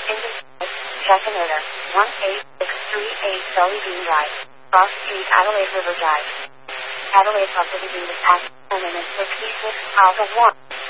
Inventory, Jacinota, 18638 Gully Bean Drive, Cross Street, Adelaide River Drive. Adelaide Subdivision with Access and 66 Alpha 1.